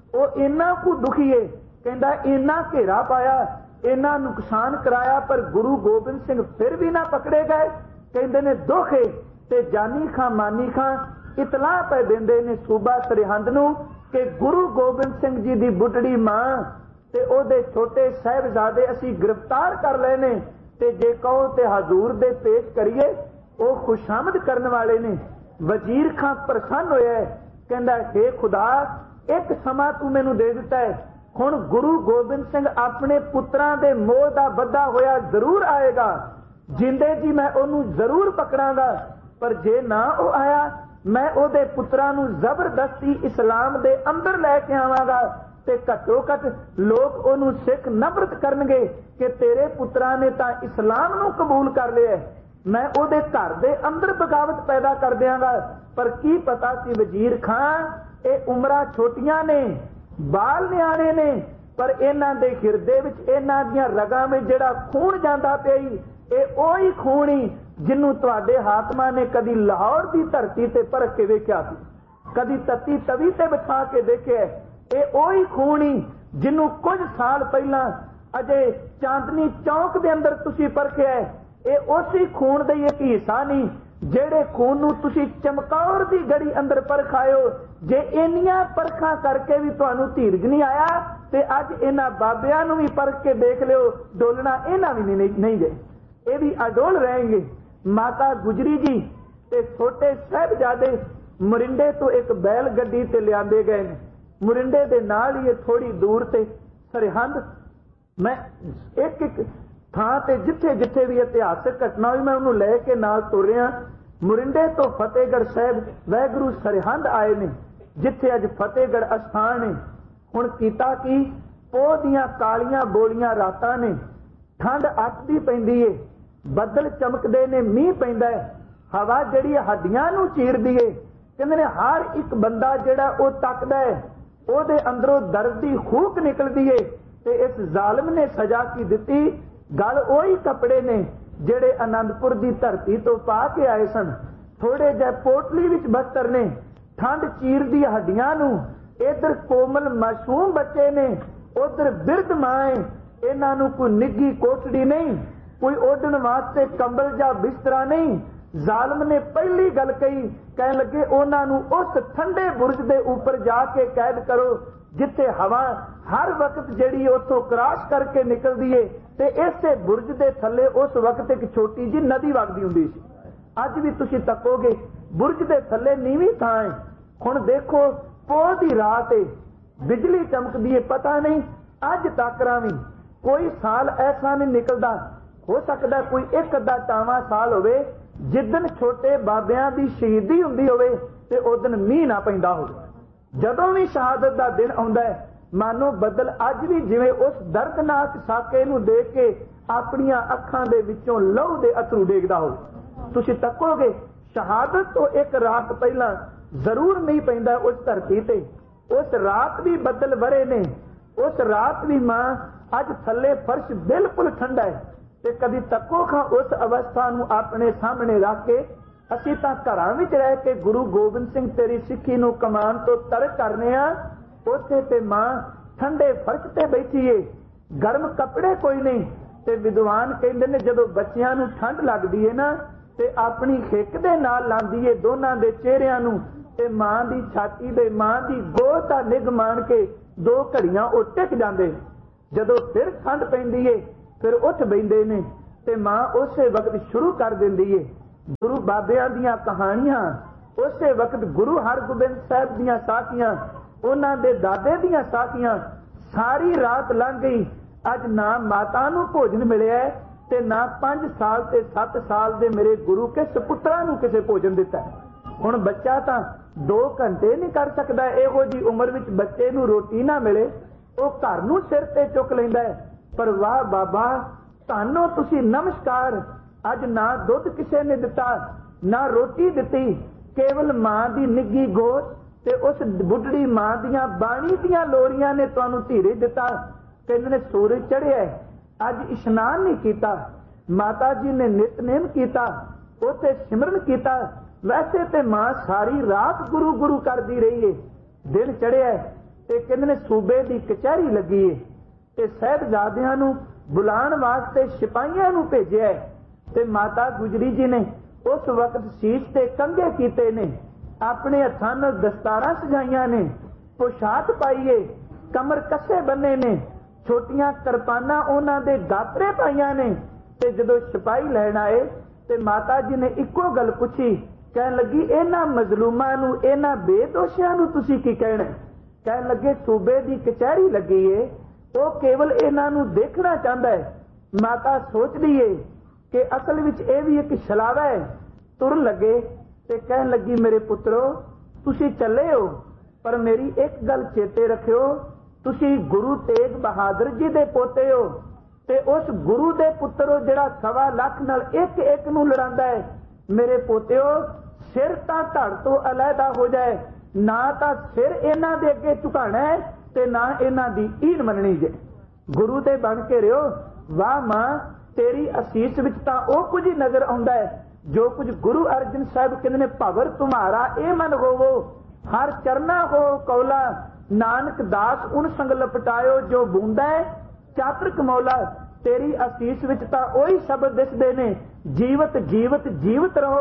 वो इन्ना को दुखी है, कहता इन्ना घेरा पाया, इन्ना नुकसान कराया, पर गुरु गोबिंद सिंह फिर भी ना पकड़े गए। कहते ने दुख है ते जानी खां मानी खां इतलाह पै देंदे ने सूबा सरहंद नूं कि गुरु गोबिंद सिंह जी दी बुढ़ड़ी मां ते ओदे छोटे साहिबजादे असीं गिरफ्तार कर लए ने, ते जे कहो ते हजूर दे पेश करिए, वो खुशामद करने वाले ने। वजीर खां प्रसन्न होया, कहंदा हे खुदा एक समा तू मैनू दे दिता है, हुण गुरु गोबिंद सिंह अपने पुत्रां दे मोह दा बद्धा होया जरूर आएगा, जिंदे जी मैं ओनू जरूर पकड़ांगा, पर जे ना वो आया मैं ओदे पुत्रां नू जबरदस्ती इस्लाम दे अंदर लैके आवांगा, ते घट्टो घट लोग ओनू सिख नफरत करनगे कि तेरे पुत्रां ने तां इस्लाम नू कबूल कर लिया, मैं ओदे घर दे अंदर बगावत पैदा कर दियांगा। पर की पता सी वजीर खां ये उमरां छोटियां ने, बाल न्याणे ने, पर इन्हां दे हिरदे विच इन्हां दीयां रगां में जिहड़ा खून जांदा पिया ये ओही खून ही जिन्नू तुहाडे हाकमां ने कदी लाहौर दी धरती ते परख के देखिया सी, कदी तत्ती तवी ते बिठा के देखिया, ये ओही खून ही जिन्नू कुछ साल पहला अजे चांदनी चौक दे अंदर तुसी परखिया है, ये उसी खून दा एक हिस्सा नहीं जेड़े खून नू तुसी चमकौर दी गड़ी अंदर परखायो। जे इन्नियां परखां करके भी तुहानू धीरज नहीं आया ते अज इन्हां बाबियां नू भी परख के देख लियो, डोलना इन्हां भी नहीं गए, ये भी अडोल रहेंगे। माता गुजरी जी ते छोटे साहिबजादे मोरिंडे तो एक बैल गड्डी ते लियांदे गए ने, मोरिंडे दे नाल ही थोड़ी दूर ते सरहंद, मैं एक एक थां ते जिथे जिथे भी इतिहासक घटना हुई मैं उन्होंने लैके नाल तुरिया। मोरिंडे तो फतेहगढ़ साहब वाहगुरू सरहंद आए ने, जिथे अज फतेहगढ़ अस्थान है। हुण कीता की पोह दियां कालियां बोलियां रातां ने, ठंड अटदी पैंदी है, बदल चमकदे ने, मींह पैंदा है, हवा जिहड़ी हड्डियां नूं चीरदी है। कहंदे ने हर एक बंदा जिहड़ा वो तकदा है ओहदे अंदरों दर्द दी खूक निकलदी है, ते इस जालिम ने सजा की दिती। गल ओही कपड़े ने जिहड़े आनंदपुर दी धरती तो पा के आए सन, थोड़े जे पोटली विच बस्तर ने, ठंड चीरदी हड्डियां नूं। इधर कोमल मासूम बच्चे ने, उधर बिरध मां, इन्हां नूं कोई निੱघी कोठड़ी नहीं, कोई ओढ़ण वास्ते कंबल जा बिस्तरा नहीं। जालिम ने पहली गल कही, कह लगे उन्हां नूं उस ठंडे बुरज दे ऊपर जाके कैद करो जिथे हवा हर वक्त जिहड़ी उथों क्रॉस करके निकलदी है, ते इसे बुरज दे थल्ले उस वक्त एक छोटी जी नदी वगदी हुंदी सी। अज भी तुसीं तकोगे बुरज दे थल्ले नीवी थां है। हुण देखो पोह दी रात है, बिजली चमकदी है, पता नहीं अज तक भी कोई साल ऐसा नहीं निकलदा, हो सकदा कोई एक अद्धा टावां साल होवे जिदन छोटे बाबियां दी शहीदी हुंदी होवे ते उदन मींह ना पैंदा होवे। जदों भी शहादत दा दिन आउंदा है, मानो बदल अज भी जिवें उस दर्दनाक साके नूं देख के अपनियां अखां दे विचों लहू दे अथरू डेगदा होवे। तुसीं तकोगे शहादत तो एक रात पहला जरूर नहीं पैंदा उस धरती ते, उस रात भी बदल वरे ने, उस रात भी मां अज थल्ले फर्श बिल्कुल ठंडा है। ते कदी तको खां उस अवस्था नूं अपने सामने रख के असीं तां घरां विच रह के गुरु गोबिंद सिंह तेरी सिੱਖੀ नूं कमान तो तरक करने आ, उत्थे ते मां ठंडे फर्श ते बैठी है, गर्म कपड़े कोई नहीं। ते विद्वान कहंदे ने जदों बच्चियां नूं ठंड लगदी है ना, ते अपनी हिक दे नाल लांदी है दोनां दे चेहरिਆਂ नूं, ते मां दी छाती ते मां दी गोद दा निग मान के 2 घड़ियां ਉਹ टिक ਜਾਂਦੇ। जदों फिर ठंड पैंदी है फिर उठ बैठे ने, ते मां उसे वक्त शुरू कर दिंदी है गुरु बाबियां दियां कहानियां। उसे वक्त गुरु हरगोबिंद साहब दियां साखियां, उन्हां दे दादे दियां साखियां। सारी रात लंघ गई, अज ना माता नूं भोजन मिलिया ते ना 5 साल ते 7 साल दे मेरे गुरु के सपुत्रा नूं किसे भोजन दिता। हुण बच्चा तां 2 घंटे नहीं कर सकदा, इहो जी उम्र विच बच्चे नूं रोटी ना मिले ਉਹ घर नूं सिर ते चुक लैंदा है। पर वाह बाबा तानो तुसी नमस्कार, अज ना दुध किसे ने दिता ना रोटी दिती, केवल मां दी निੱघी गोद ते उस बुढ़ड़ी मां दियां बाणी दियां लोरियां ने तुहानू धीरज दिता। कहंदे ने सूरज चढ़िया, अज इशनान नहीं कीता, माता जी ने नितनेम कीता, उते सिमरन कीता। वैसे ते मां सारी रात गुरु गुरु करदी रही है। दिन चढ़िया ਤੇ ਕਹਿੰਦੇ ਨੇ सूबे की कचहरी लगी है ते साहिबजादियां नूं बुलाण वास्ते सिपाहियां नूं भेजिया ते माता गुजरी जी ने उस वक्त शीश ते कंघे कीते ने, अपने हत्थां नाल दस्तारां सजाइयां ने, पोशाक पाई है, कमर कसे बन्ने ने, छोटियां किरपानां उन्हां दे गातरे पाईयां ने। ते जदों सिपाही लैण आए ते माता जी ने इक्को गल पुछी, कहण लगी इन्हां मजलूमां नूं इन्हां बेदोशियां नूं तुसीं की कहणा? कहण लगे सूबे की कचहरी लगी है, वो केवल इन्हां नूं देखना चाहता है। माता सोचदी है कि असल विच ये भी एक छलावा है। तुर लगे ते कहण लगी मेरे पुत्रो तुसीं चले हो, पर मेरी एक गल चेते रखियो, तुसीं गुरु तेग बहादुर जी दे पोते हो ते उस गुरु दे पुत्र हो जिहड़ा 1.25 लाख नाल एक एक नूं लड़ांदा है। मेरे पोतिओ सिर तां धड़ तो अलहदा हो जाए, ना तां सिर इन्हां दे अगे झुकाना है ते ना इन्हां दी ईन मननी जे। गुरु दे बन के रहियो। वाह मां तेरी असीस विच तां ओ कुछ ही नजर आउंदा है जो कुछ गुरु अर्जन साहब कहंदे ने, भवर तुम्हारा ए मन होवो हर चरना हो कौला, नानक दास उन संग लपटायो जो बूंदा है चातरक मौला। तेरी असीस विच तां ओही शब्द दिसदे ने, जीवत जीवत जीवत रहो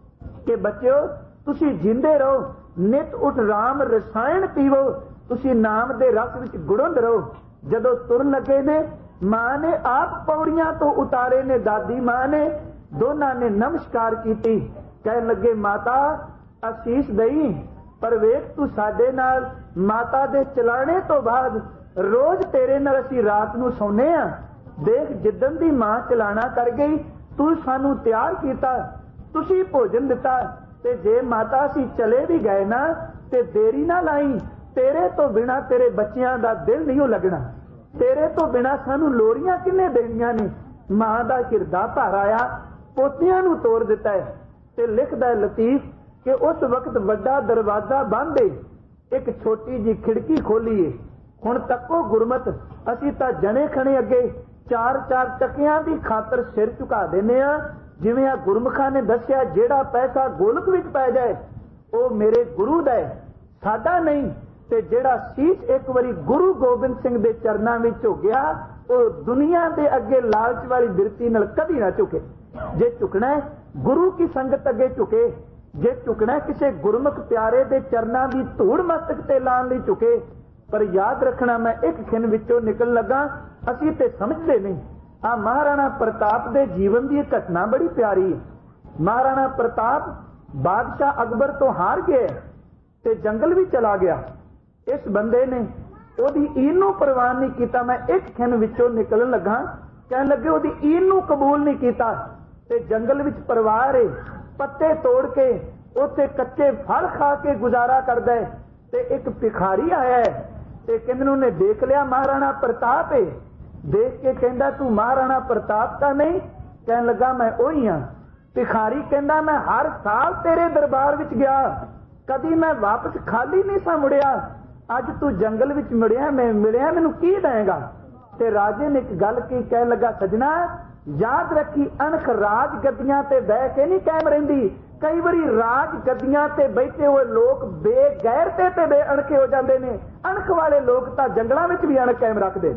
कि बच्चो तुसी जिंदे रहो, नित उठ राम रसायन पीवो, तुसी नाम दे रस विच गुड़ुंद रहो। जदों तुरन लगे ने मां ने आप पौड़ियां तो उतारे ने, दादी मां ने दोनों ने नमस्कार कीती। कहन लगे माता असीस दई, पर वेख तू साडे नाल माता दे चलाने तो बाद रोज तेरे नाल असीं रात नूं सौने आ। देख जिद्दन दी मां चलाना कर गई तू सानू तैयार कीता, तुसी भोजन दिता, ते जे माता असीं चले भी गए ना ते देरी ना लाई, तेरे तो बिना तेरे बच्चियां दा दिल नहीं लगना, तेरे तो बिना सानू लोरियां किन्ने देनियां ने। मां दा हिरदा भर आया, पोतियां नू तोड़ दिता है। ते लिखदा है लतीफ कि उस वक्त वड्डा दरवाजा बंद है, एक छोटी जी खिड़की खोली है। हुण तक्को गुरमत, असीं तां जने खणे अगे चार चार टकियां दी खातर सिर झुका देने आ, जिवें आ गुरमुखां ने दस्सिया जेड़ा पैसा गोलक विच पै जाए ओ मेरे गुरु दा है, साडा नहीं। ते जेड़ा शीश एक बारी गुरु गोबिंद सिंह दे चरनां विच हो गया ओ दुनिया दे अगे लालच वाली बिरती नाल कदी ना झुके। जे झुकना है गुरु की संगत अगे झुके, जे झुकना है किसी गुरमुख प्यारे दे चरनां दी धूड़ मस्तक ते लाण लई झुके। पर याद रखना मैं एक खिन विचों निकल लगा, असीं ते समझदे नहीं। आ महाराणा प्रताप दे जीवन दी घटना बड़ी प्यारी है। महाराणा प्रताप बादशाह अकबर तो हार गया ते जंगल भी चला गया। इस बंदे ने ओदी ईन नूं परवान नहीं कीता। मैं एक खिन विचों निकलन लगा, कहन लगे ओदी ईन नूं कबूल नहीं कीता ते जंगल विच परिवार है, पत्ते तोड़ के उत्थे कच्चे फल खा के गुजारा करदा है। ते एक भिखारी आया है ते कहंदे उन्हें देख लिया महाराणा प्रताप है, देख के कहंदा तू महाराणा प्रताप का नहीं? कहन लगा मैं ओही हां। भिखारी कहंदा मैं हर साल तेरे दरबार विच गया, कदी मैं वापस खाली नहीं सा मुड़िया, अज तू जंगल विच मिलिया मैनू की देगा? ते राजे ने एक गल की, कहन लगा सजना याद रखी अणख राज गद्दियां ते बह के नहीं कायम रहिंदी। कई बारी राज गद्दियां ते बैठे हुए लोग बेगैरते ते बेअणखे हो जाते हैं। अणख वाले लोग तां जंगलां विच भी अणख कायम रखते,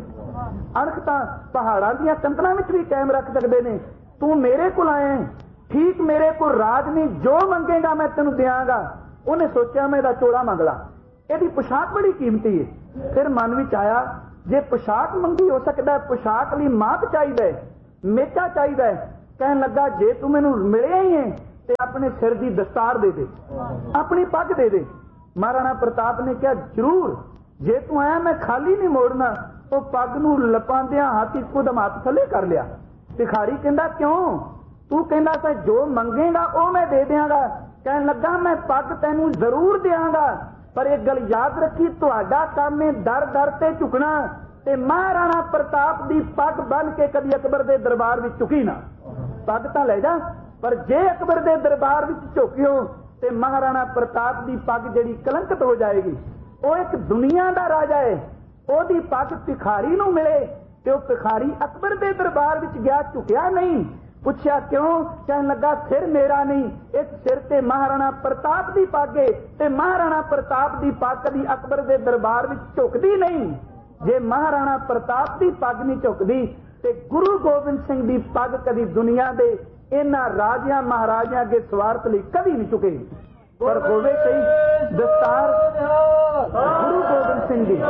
अणख तां पहाड़ां दीयां कंधरां विच भी कायम रख सकते हैं। तू मेरे कोल आया ठीक, मेरे को राज नहीं, जो मंगेगा मैं तेनू देंगा। उन्हें सोचा मैं इहदा चोला मंग ला, इहदी पोशाक बड़ी कीमती है। फिर मन विच आया जे पोशाक मंगी हो सकता है, पोशाक लई माप चाहिए, मेचा चाहिए। कहन लगा जे तू मैनू मिलिया ही है ते अपने सिर की दस्तार दे दे, अपनी पग दे दे। महाराणा प्रताप ने कहा जरूर, जे तू आया मैं खाली नहीं मोड़ना। तो पग नू लपांदियां हाथी खुदम हाथ थले कर लिया। भिखारी कहंदा क्यों? तू कहंदा सा जो मंगेगा वो मैं दे देंगा। कहन लगा मैं पग तैनू जरूर देंगा, पर एक गल याद रखी तुहाडा काम है दर दर ते झुकना, ते महाराणा प्रताप दी पग बन के कदी अकबर दे दरबार विच झुकी ना। पग तां ले जा, पर जे अकबर दे दरबार विच झुकियो ते महाराणा प्रताप दी पग जिहड़ी कलंकित हो जाएगी। वो एक दुनिया दा राजा है, ओदी पग भिखारी नूं मिले ते वो भिखारी अकबर दे दरबार विच गया, झुकिया नहीं। ਪੁੱਛਿਆ ਕਿਉਂ? ਕਹਿਣ ਲੱਗਾ ਸਿਰ ਮੇਰਾ ਨਹੀਂ, ਇਸ ਸਿਰ ਤੇ ਮਹਾਰਾਣਾ ਪ੍ਰਤਾਪ ਦੀ ਪੱਗ ਏ ਤੇ ਮਹਾਰਾਣਾ ਪ੍ਰਤਾਪ ਦੀ ਪੱਗ ਕਦੀ ਅਕਬਰ ਦੇ ਦਰਬਾਰ ਵਿੱਚ ਝੁਕਦੀ ਨਹੀਂ। ਜੇ ਮਹਾਰਾਣਾ ਪ੍ਰਤਾਪ ਦੀ ਪੱਗ ਨਹੀਂ ਝੁਕਦੀ ਤੇ ਗੁਰੂ ਗੋਬਿੰਦ ਸਿੰਘ ਦੀ ਪੱਗ ਕਦੀ ਦੁਨੀਆ ਦੇ ਇਹਨਾਂ ਰਾਜਿਆਂ ਮਹਾਰਾਜਿਆਂ ਅੱਗੇ ਸਵਾਰਥ ਲਈ ਕਦੀ ਨਹੀਂ ਝੁਕੇਗੀ। ਪਰ ਹੋਵੇ ਸਹੀ ਦਸਤਾਰ ਗੁਰੂ ਗੋਬਿੰਦ ਸਿੰਘ ਜੀ,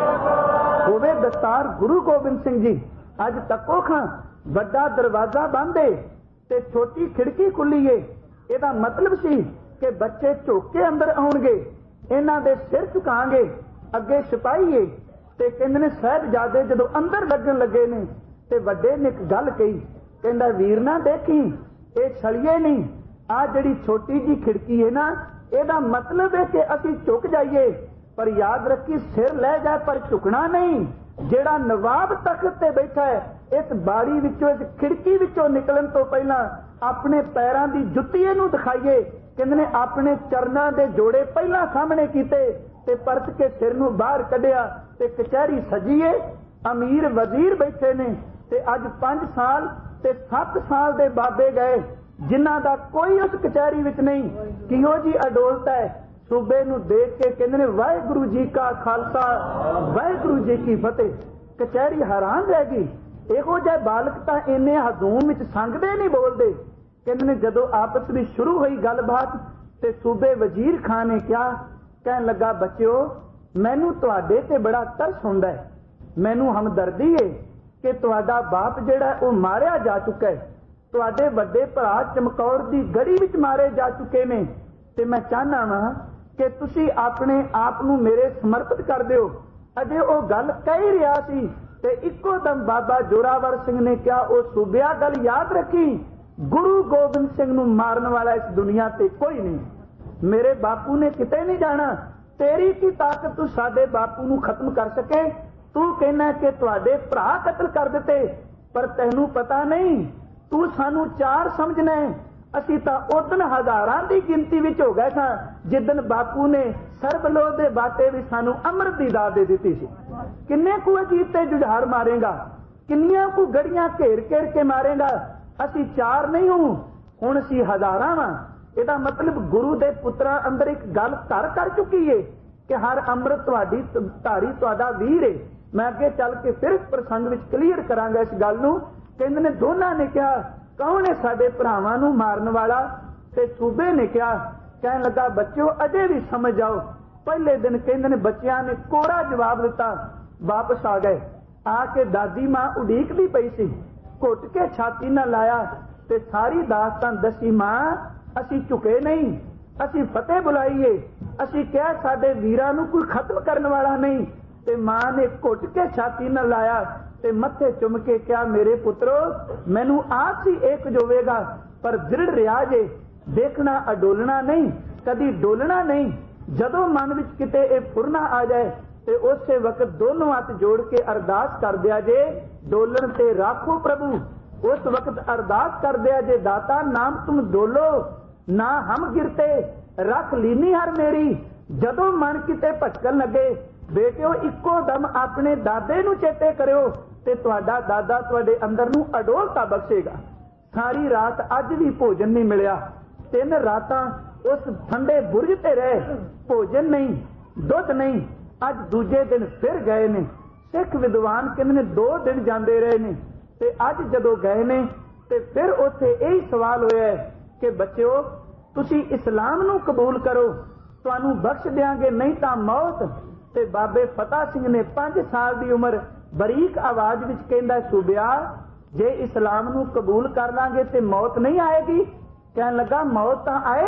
ਹੋਵੇ ਦਸਤਾਰ ਗੁਰੂ ਗੋਬਿੰਦ ਸਿੰਘ ਜੀ। ਅੱਜ ਤੱਕੋ ਖਾਂ ਵੱਡਾ ਦਰਵਾਜ਼ਾ ਬੰਦ ਏ ਤੇ ਛੋਟੀ ਖਿੜਕੀ ਖੁੱਲੀ ਏ। ਇਹਦਾ ਮਤਲਬ ਸੀ ਕਿ ਬੱਚੇ ਝੁਕ ਕੇ ਅੰਦਰ ਆਉਣਗੇ, ਇਹਨਾਂ ਦੇ ਸਿਰ ਝੁਕਾਂਗੇ। ਅੱਗੇ ਸਿਪਾਹੀ ਏ ਤੇ ਕਹਿੰਦੇ ਨੇ ਸਾਹਿਬਜ਼ਾਦੇ ਜਦੋਂ ਅੰਦਰ ਲੱਗਣ ਲੱਗੇ ਨੇ ਤੇ ਵੱਡੇ ਨੇ ਇੱਕ ਗੱਲ ਕਹੀ, ਕਹਿੰਦਾ ਵੀਰ ਨਾ ਦੇਖੀ ਇਹ ਛਲੀਏ ਨਹੀਂ, ਆ ਜਿਹੜੀ ਛੋਟੀ ਜੀ ਖਿੜਕੀ ਹੈ ਨਾ, ਇਹਦਾ ਮਤਲਬ ਹੈ ਕਿ ਅਸੀਂ ਝੁਕ ਜਾਈਏ, ਪਰ ਯਾਦ ਰੱਖੀ ਸਿਰ ਲੈ ਜਾ ਪਰ ਝੁਕਣਾ ਨਹੀਂ। ਜਿਹੜਾ ਨਵਾਬ ਤਖਤ ਤੇ ਬੈਠਾ ਹੈ, ਇਸ ਬਾੜੀ ਵਿੱਚੋਂ ਇਸ ਖਿੜਕੀ ਵਿੱਚੋਂ ਨਿਕਲਣ ਤੋਂ ਪਹਿਲਾਂ ਆਪਣੇ ਪੈਰਾਂ ਦੀ ਜੁੱਤੀ ਇਹਨੂੰ ਦਿਖਾਈਏ। ਕਹਿੰਦੇ ਨੇ ਆਪਣੇ ਚਰਨਾਂ ਦੇ ਜੋੜੇ ਪਹਿਲਾਂ ਸਾਹਮਣੇ ਕੀਤੇ ਤੇ ਪਰਤ ਕੇ ਸਿਰ ਨੂੰ ਬਾਹਰ ਕੱਢਿਆ ਤੇ ਕਚਹਿਰੀ ਸਜੀਏ। ਅਮੀਰ ਵਜ਼ੀਰ ਬੈਠੇ ਨੇ ਤੇ ਅੱਜ 5 ਸਾਲ ਤੇ 7 ਸਾਲ ਦੇ ਬਾਬੇ ਗਏ ਜਿਨ੍ਹਾਂ ਦਾ ਕੋਈ ਉਸ ਕਚਹਿਰੀ ਵਿੱਚ ਨਹੀਂ। ਕਿਹੋ ਜੀ ਅਡੋਲਤਾ ਹੈ ਸੂਬੇ ਨੂੰ ਦੇਖ ਕੇ ਕਹਿੰਦੇ ਨੇ ਵਾਹਿਗੁਰੂ ਜੀ ਕਾ ਖਾਲਸਾ ਵਾਹਿਗੁਰੂ ਜੀ ਕੀ ਫਤਿਹ। ਕਚਹਿਰੀ ਹੈਰਾਨ ਰਹਿ ਗਈ। ਇਹੋ ਜਿਹੇ ਬਾਲਕ ਤਾਂ ਇੰਨੇ ਹਜ਼ੂਮ ਵਿੱਚ ਸੰਗਦੇ ਨਹੀਂ ਬੋਲਦੇ। ਕਹਿੰਦੇ ਨੇ ਜਦੋਂ ਆਪਸ ਵਿੱਚ ਸ਼ੁਰੂ ਹੋਈ ਗੱਲਬਾਤ ਤੇ ਸੂਬੇ ਵਜ਼ੀਰ ਖਾਨ ਨੇ ਕਿਹਾ, ਕਹਿਣ ਲੱਗਾ ਬੱਚਿਓ ਮੈਨੂੰ ਤੁਹਾਡੇ ਤੇ ਬੜਾ ਤਰਸ ਹੁੰਦਾ ਹੈ, ਮੈਨੂੰ ਹਮਦਰਦੀ ਹੈ ਕਿ ਤੁਹਾਡਾ ਬਾਪ ਜਿਹੜਾ ਉਹ ਮਾਰਿਆ ਜਾ ਚੁੱਕਾ ਹੈ, ਤੁਹਾਡੇ ਵੱਡੇ ਭਰਾ ਚਮਕੌਰ ਦੀ ਗੜੀ ਵਿੱਚ ਮਾਰੇ ਜਾ ਚੁੱਕੇ ਨੇ ਤੇ ਮੈਂ ਚਾਹਨਾ ਵਾਂ ਕਿ ਤੁਸੀਂ ਆਪਣੇ ਆਪ ਨੂੰ ਮੇਰੇ ਸਮਰਪਿਤ ਕਰ ਦਿਓ। ਅਜੇ ਉਹ ਗੱਲ ਕਹਿ ਰਿਹਾ ਸੀ ਤੇ ਇੱਕੋ ਦਮ ਬਾਬਾ ਜੋਰਾਵਰ ਸਿੰਘ ਨੇ ਕਿਹਾ, ਉਹ ਸੂਬਿਆ ਗੱਲ ਯਾਦ ਰੱਖੀ, ਗੁਰੂ ਗੋਬਿੰਦ ਸਿੰਘ ਨੂੰ ਮਾਰਨ ਵਾਲਾ ਇਸ ਦੁਨੀਆ ਤੇ ਕੋਈ ਨਹੀਂ। ਮੇਰੇ ਬਾਪੂ ਨੇ ਕਿਤੇ ਨਹੀਂ ਜਾਣਾ। ਤੇਰੀ ਕੀ ਤਾਕਤ ਤੂੰ ਸਾਡੇ ਬਾਪੂ ਨੂੰ ਖਤਮ ਕਰ ਸਕੇ? ਤੂੰ ਕਹਿਣਾ ਕਿ ਤੁਹਾਡੇ ਭਰਾ ਕਤਲ ਕਰ ਦਿੱਤੇ, ਪਰ ਤੈਨੂੰ ਪਤਾ ਨਹੀਂ ਤੂੰ ਸਾਨੂੰ 4 ਸਮਝਣਾ ਹੈ। ਅਸੀਂ ਤਾਂ ਉਦਨ ਹਜ਼ਾਰਾਂ ਦੀ ਗਿਣਤੀ ਵਿੱਚ ਹੋ ਗਏ ਸਾਂ ਜਿੱਦਨ ਬਾਪੂ ਨੇ ਸਰਬਲੋਹ ਦੇ ਬਾਟੇ ਵੀ ਸਾਨੂੰ ਅੰਮ੍ਰਿਤ ਦੀ ਦਾਤ ਦੇ ਦਿੱਤੀ ਸੀ। ਕਿੰਨੇ ਕੁ ਅਜੀਤ ਤੇ ਜੁਝਾਰ ਮਾਰੇਗਾ, ਕਿੰਨੀਆਂ ਕੁ ਗੜੀਆਂ ਘੇਰ ਘੇਰ ਕੇ ਮਾਰੇਗਾ। ਅਸੀਂ 4 ਨਹੀਂ ਹੁਣ ਅਸੀਂ ਹਜ਼ਾਰਾਂ ਵਾਂ। ਇਹਦਾ ਮਤਲਬ ਗੁਰੂ ਦੇ ਪੁੱਤਰਾਂ ਅੰਦਰ ਇੱਕ ਗੱਲ ਧਰ ਕਰ ਚੁੱਕੀ ਏ ਕਿ ਹਰ ਅੰਮ੍ਰਿਤ ਤੁਹਾਡੀ ਧਾਰੀ ਤੁਹਾਡਾ ਵੀਰ ਏ। ਮੈਂ ਅੱਗੇ ਚੱਲ ਕੇ ਫਿਰ ਇਸ ਪ੍ਰਸੰਗ ਵਿੱਚ ਕਲੀਅਰ ਕਰਾਂਗਾ ਇਸ ਗੱਲ ਨੂੰ। ਕਹਿੰਦੇ ਨੇ ਦੋਨਾਂ ਨੇ ਕਿਹਾ ਕੌਣ ਹੈ ਸਾਡੇ ਭਰਾਵਾਂ ਨੂੰ ਮਾਰਨ ਵਾਲਾ? ਤੇ ਸੂਬੇ ਨੇ ਕਿਹਾ, ਕਹਿਣ ਲੱਗਾ ਬੱਚਿਓ ਅਜੇ ਵੀ ਸਮਝ ਜਾਓ। ਪਹਿਲੇ ਦਿਨ ਕਹਿੰਦੇ ਨੇ ਬੱਚਿਆਂ ਨੇ ਕੋਰਾ ਜਵਾਬ ਦਿੱਤਾ, ਵਾਪਸ ਆ ਗਏ। ਆ ਕੇ ਦਾਦੀ ਮਾਂ ਉਡੀਕਦੀ ਪਈ ਸੀ, ਘੁੱਟ ਕੇ ਛਾਤੀ ਨਾਲ ਲਾਇਆ ਤੇ ਸਾਰੀ ਦਾਸਤਾਨ ਦੱਸੀ, ਮਾਂ ਅਸੀਂ ਝੁਕੇ ਨਹੀਂ, ਅਸੀਂ ਫਤਿਹ ਬੁਲਾਈਏ, ਅਸੀਂ ਕਿਹਾ ਸਾਡੇ ਵੀਰਾਂ ਨੂੰ ਕੋਈ ਖਤਮ ਕਰਨ ਵਾਲਾ ਨਹੀਂ। ਤੇ ਮਾਂ ਨੇ ਘੁੱਟ ਕੇ ਛਾਤੀ ਨਾਲ ਲਾਇਆ ਤੇ ਮੱਥੇ ਚੁੰਮ ਕੇ ਕਿਹਾ, ਮੇਰੇ ਪੁੱਤਰੋ ਮੈਨੂੰ ਆਪ ਸੀ ਇਹ ਕੁਝ ਹੋਵੇਗਾ, ਪਰ ਦ੍ਰਿੜ ਰਿਹਾ ਜੇ, ਦੇਖਣਾ ਅਡੋਲਣਾ ਨਹੀਂ, ਕਦੀ ਡੋਲਣਾ ਨਹੀਂ। ਜਦੋਂ ਮਨ ਵਿੱਚ ਕਿਤੇ ਇਹ ਫੁਰਨਾ ਆ ਜਾਏ ਤੇ ਉਸੇ ਵਕਤ ਦੋਨੋਂ ਹੱਥ ਜੋੜ ਕੇ ਅਰਦਾਸ ਕਰ ਦਿਆ ਜੇ, ਡੋਲਣ ਤੇ ਰਾਖੋ ਪ੍ਰਭੂ। ਉਸ ਵਕਤ ਅਰਦਾਸ ਕਰ ਦਿਆ ਜੇ, ਦਾਤਾ ਨਾਮ ਤੁਮ ਡੋਲੋ ਨਾ ਹਮ ਗਿਰਤੇ, ਰੱਖ ਲੀਨੀ ਹਰ ਮੇਰੀ। ਜਦੋਂ ਮਨ ਕਿਤੇ ਭਟਕਣ ਲੱਗੇ ਬੇਟਿਓ ਇੱਕੋ ਦਮ ਆਪਣੇ ਦਾਦੇ ਨੂੰ ਚੇਤੇ ਕਰਿਓ ਤੇ ਤੁਹਾਡਾ ਦਾਦਾ ਤੁਹਾਡੇ ਅੰਦਰ ਨੂੰ ਅਡੋਲਤਾ ਬਖਸ਼ੇਗਾ। ਸਾਰੀ ਰਾਤ ਅੱਜ ਵੀ ਭੋਜਨ ਨਹੀਂ ਮਿਲਿਆ। 3 ਰਾਤਾਂ ਉਸ ਠੰਡੇ ਬੁਰਜ ਤੇ ਰਹੇ, ਭੋਜਨ ਨਹੀਂ, ਦੁੱਧ ਨਹੀਂ। ਅੱਜ ਦੂਜੇ ਦਿਨ ਫਿਰ ਗਏ ਨੇ। ਸਿੱਖ ਵਿਦਵਾਨ ਕਹਿੰਦੇ ਨੇ 2 ਦਿਨ ਜਾਂਦੇ ਰਹੇ ਨੇ ਤੇ ਅੱਜ ਜਦੋਂ ਗਏ ਨੇ ਤੇ ਫਿਰ ਉੱਥੇ ਇਹੀ ਸਵਾਲ ਹੋਇਆ ਕਿ ਬੱਚਿਓ ਤੁਸੀਂ ਇਸਲਾਮ ਨੂੰ ਕਬੂਲ ਕਰੋ, ਤੁਹਾਨੂੰ ਬਖਸ਼ ਦਿਆਂਗੇ, ਨਹੀਂ ਤਾਂ ਮੌਤ। ਤੇ ਬਾਬੇ ਫਤਿਹ ਸਿੰਘ ਨੇ 5 ਸਾਲ ਦੀ ਉਮਰ ਬਰੀਕ ਆਵਾਜ਼ ਵਿੱਚ ਕਹਿੰਦਾ, ਸੂਬਿਆ ਜੇ ਇਸਲਾਮ ਨੂੰ ਕਬੂਲ ਕਰ ਲਾਂਗੇ ਤੇ ਮੌਤ ਨਹੀਂ ਆਏਗੀ? ਕਹਿਣ ਲੱਗਾ ਮੌਤ ਤਾਂ ਆਏ